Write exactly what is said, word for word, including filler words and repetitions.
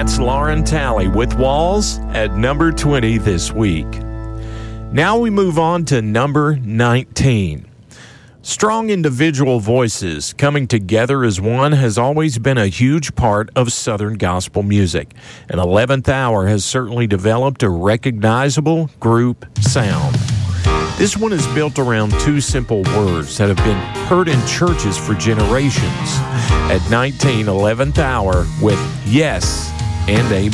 That's Lauren Talley with Walls at number twenty this week. Now we move on to number nineteen. Strong individual voices coming together as one has always been a huge part of Southern gospel music. And eleventh Hour has certainly developed a recognizable group sound. This one is built around two simple words that have been heard in churches for generations. At nineteen, eleventh Hour with Yes and Amen.